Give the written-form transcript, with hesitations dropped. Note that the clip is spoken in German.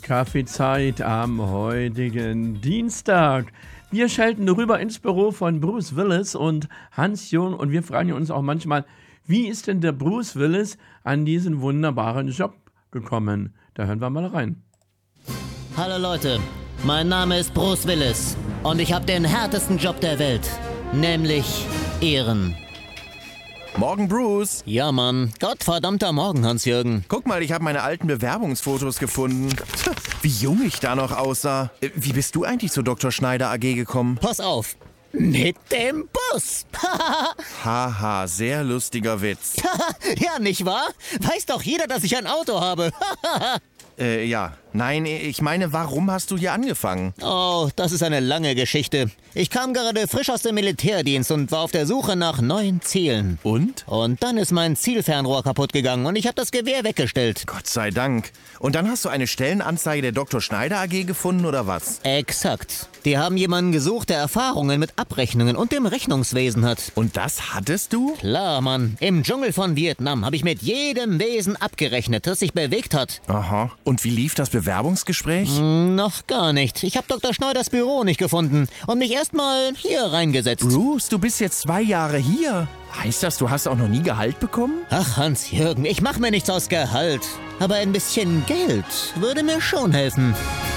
Kaffeezeit am heutigen Dienstag. Wir schalten rüber ins Büro von Bruce Willis und Hans Jung und wir fragen uns auch manchmal, wie ist denn der Bruce Willis an diesen wunderbaren Job gekommen? Da hören wir mal rein. Hallo Leute, mein Name ist Bruce Willis und ich habe den härtesten Job der Welt, nämlich Ehren. Morgen, Bruce. Ja, Mann. Gottverdammter Morgen, Hans-Jürgen. Guck mal, ich habe meine alten Bewerbungsfotos gefunden. Wie jung ich da noch aussah. Wie bist du eigentlich zu Dr. Schneider AG gekommen? Pass auf. Mit dem Bus. Haha, sehr lustiger Witz. Ja, nicht wahr? Weiß doch jeder, dass ich ein Auto habe. Ja. Nein, ich meine, warum hast du hier angefangen? Oh, das ist eine lange Geschichte. Ich kam gerade frisch aus dem Militärdienst und war auf der Suche nach neuen Zielen. Und? Und dann ist mein Zielfernrohr kaputt gegangen und ich habe das Gewehr weggestellt. Gott sei Dank. Und dann hast du eine Stellenanzeige der Dr. Schneider AG gefunden, oder was? Exakt. Die haben jemanden gesucht, der Erfahrungen mit Abrechnungen und dem Rechnungswesen hat. Und das hattest du? Klar, Mann. Im Dschungel von Vietnam habe ich mit jedem Wesen abgerechnet, das sich bewegt hat. Aha. Und wie lief das Bewerbungsgespräch? Noch gar nicht. Ich habe Dr. Schneiders Büro nicht gefunden und mich erstmal hier reingesetzt. Bruce, du bist jetzt 2 Jahre hier. Heißt das, du hast auch noch nie Gehalt bekommen? Ach, Hans-Jürgen, ich mache mir nichts aus Gehalt. Aber ein bisschen Geld würde mir schon helfen.